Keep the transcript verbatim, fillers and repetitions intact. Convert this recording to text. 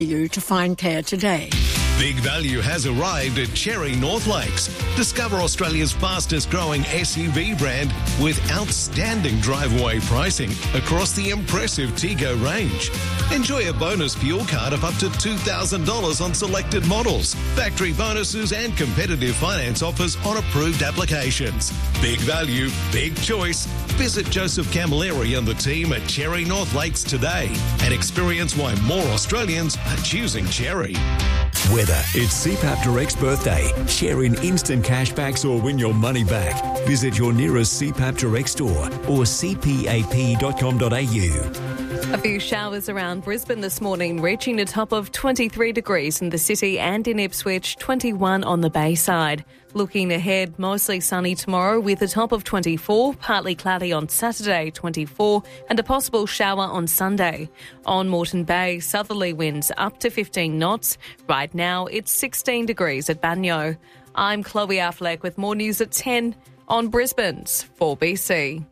you to find care today. Big value has arrived at Cherry North Lakes. Discover Australia's fastest growing S U V brand with outstanding drive-away pricing across the impressive Tego range. Enjoy a bonus fuel card of up to two thousand dollars on selected models, factory bonuses and competitive finance offers on approved applications. Big value, big choice. Visit Joseph Camilleri and the team at Cherry North Lakes today and experience why more Australians are choosing Cherry. Whether it's C PAP Direct's birthday, share in instant cashbacks or win your money back, visit your nearest C PAP Direct store or c p a p dot com dot a u. A few showers around Brisbane this morning, reaching a top of twenty-three degrees in the city and in Ipswich, twenty-one on the Bayside. Looking ahead, mostly sunny tomorrow with a top of twenty-four, partly cloudy on Saturday, twenty-four, and a possible shower on Sunday. On Moreton Bay, southerly winds up to fifteen knots. Right now, it's sixteen degrees at Banyo. I'm Chloe Affleck with more news at ten on Brisbane's four B C.